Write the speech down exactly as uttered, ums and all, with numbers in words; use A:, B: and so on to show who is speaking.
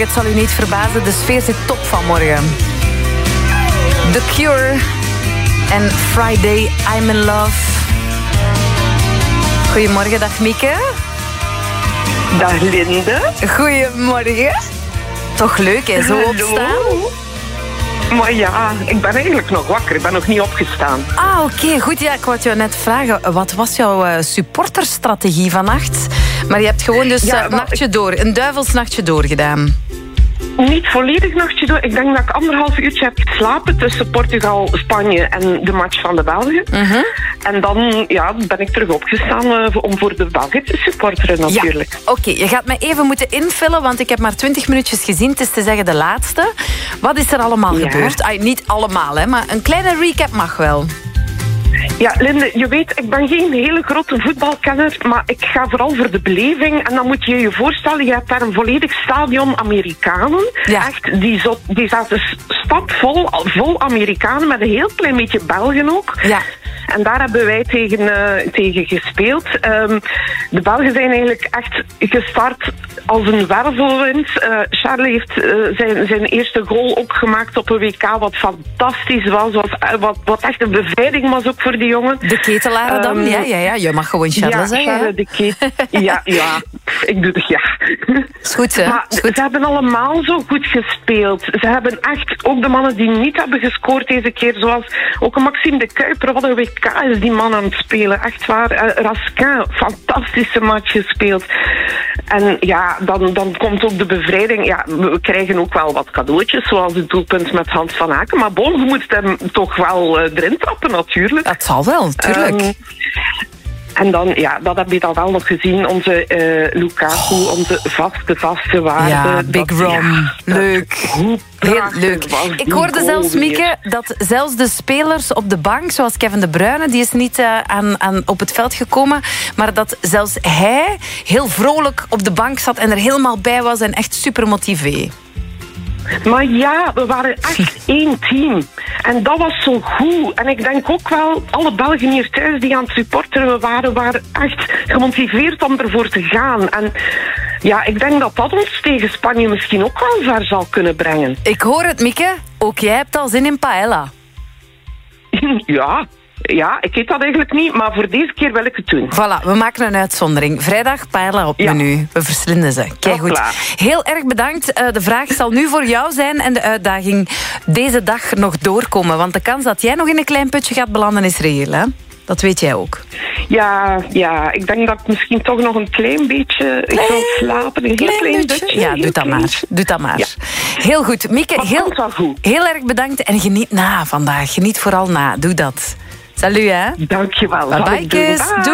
A: Het zal u niet verbazen, de sfeer zit top vanmorgen. The Cure en Friday, I'm in Love. Goedemorgen, dag Mieke.
B: Dag Linde.
A: Goedemorgen. Toch leuk, hè, zo opstaan?
B: Maar ja, ik ben eigenlijk nog wakker. Ik ben nog niet opgestaan.
A: Ah, oké, okay, goed. Ja, ik wou je net vragen. Wat was jouw uh, supporterstrategie vannacht? Maar je hebt gewoon dus ja, uh, nachtje door, een duivelsnachtje doorgedaan.
B: Niet volledig nachtje door. Ik denk dat ik anderhalf uurtje heb geslapen tussen Portugal, Spanje en de match van de Belgen. Uh-huh. En dan ja, ben ik terug opgestaan uh, om voor de Belgen te supporteren natuurlijk.
A: Ja. Oké, okay, je gaat me even moeten invullen, want ik heb maar twintig minuutjes gezien. Het is te zeggen de laatste. Wat is er allemaal ja. gebeurd? Ay, niet allemaal, hè, maar een kleine recap mag wel.
B: Ja, Linde, je weet, ik ben geen hele grote voetbalkenner, maar ik ga vooral voor de beleving. En dan moet je je voorstellen, je hebt daar een volledig stadion Amerikanen. Ja. Echt, die, zo, die zaten stapvol, vol Amerikanen, met een heel klein beetje Belgen ook. Ja. En daar hebben wij tegen, uh, tegen gespeeld. Um, de Belgen zijn eigenlijk echt gestart als een wervelwind. Uh, Charles heeft uh, zijn, zijn eerste goal ook gemaakt op een W K, wat fantastisch was. Wat, wat, wat echt een bevrijding was ook voor die jongen.
A: De ketelaren dan? Um, ja, ja, ja, je mag gewoon Charles ja, zeggen.
B: Charles de ketel. Ja, ja, ik doe het, ja.
A: Is goed, hè?
B: Maar
A: Is goed.
B: Ze hebben allemaal zo goed gespeeld. Ze hebben echt, ook de mannen die niet hebben gescoord deze keer, zoals ook Maxime de Kuiper, wat een W K is die man aan het spelen. Echt waar. Uh, Raskin, fantastische match gespeeld. En ja, dan, dan komt ook de bevrijding. Ja, we krijgen ook wel wat cadeautjes, zoals het doelpunt met Hans van Aken. Maar bon, je moet hem toch wel uh, erin trappen, natuurlijk.
A: Dat zal wel, tuurlijk. Um,
B: En dan, ja, dat heb je dan wel nog gezien. Onze uh, Lukaku, oh. onze vaste, vaste waarde.
A: Ja, Big
B: dat,
A: Rom.
B: Ja,
A: leuk. Heel leuk. Ik hoorde zelfs, Mieke, dat zelfs de spelers op de bank, zoals Kevin De Bruyne, die is niet uh, aan, aan, op het veld gekomen, maar dat zelfs hij heel vrolijk op de bank zat en er helemaal bij was en echt super motivé.
B: Maar ja, we waren echt één team. En dat was zo goed. En ik denk ook wel, alle Belgen hier thuis die aan het supporteren waren, waren echt gemotiveerd om ervoor te gaan. En ja, ik denk dat dat ons tegen Spanje misschien ook wel ver zal kunnen brengen.
A: Ik hoor het, Mieke. Ook jij hebt al zin in paella.
B: Ja. Ja, ik eet dat eigenlijk niet, maar voor deze keer wil ik het doen.
A: Voilà, we maken een uitzondering. Vrijdag paella op ja. menu. We verslinden ze. Kijk goed. Klaar. Heel erg bedankt. Uh, de vraag zal nu voor jou zijn en de uitdaging deze dag nog doorkomen. Want de kans dat jij nog in een klein putje gaat belanden is reëel, hè? Dat weet jij ook.
B: Ja, ja, ik denk dat ik misschien toch nog een klein beetje klein, zal slapen. Een heel klein, klein beetje.
A: Ja, doe dat maar. Doe dat maar. Ja. Heel goed. Mieke, heel,
B: goed.
A: heel erg bedankt. En geniet na vandaag. Geniet vooral na. Doe dat. Salut, hè.
B: Dankjewel.
A: Bye bye, kus.